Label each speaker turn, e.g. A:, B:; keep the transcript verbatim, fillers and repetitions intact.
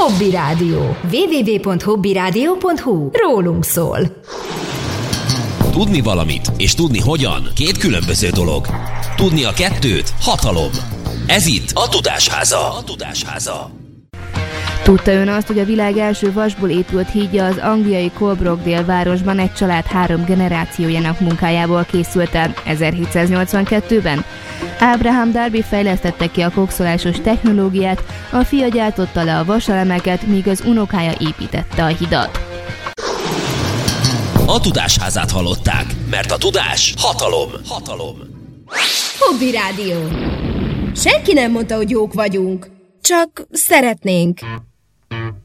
A: Hobby Rádió. double-u double-u double-u pont hobby rádió pont hu. Rólunk szól.
B: Tudni valamit és tudni hogyan két különböző dolog. Tudni a kettőt hatalom. Ez itt a Tudásháza. A Tudásháza.
C: Tudta ön azt, hogy a világ első vasból épült hídja az angliai Coalbrookdale városban egy család három generációjának munkájából készült el ezerhétszáznyolcvankettőben? Abraham Darby fejlesztette ki a kokszolásos technológiát, a fia gyártotta le a vaselemeket, míg az unokája építette a hidat.
B: A Tudásházát hallották, mert a tudás hatalom. Hatalom.
A: Hobby Rádió. Senki nem mondta, hogy jók vagyunk. Csak szeretnénk.